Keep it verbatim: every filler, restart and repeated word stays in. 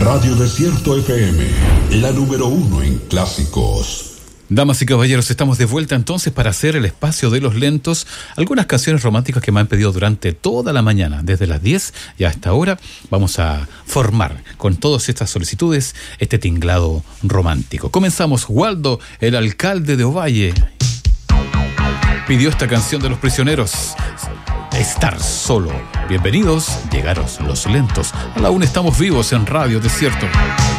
Radio Desierto F M, la número uno en clásicos. Damas y caballeros, estamos de vuelta entonces para hacer el espacio de los lentos. Algunas canciones románticas que me han pedido durante toda la mañana, desde las diez y hasta ahora. Vamos a formar con todas estas solicitudes este tinglado romántico. Comenzamos. Waldo, el alcalde de Ovalle, pidió esta canción de Los Prisioneros, Estar Solo. Bienvenidos, llegaron los lentos. A la una estamos vivos en Radio Desierto.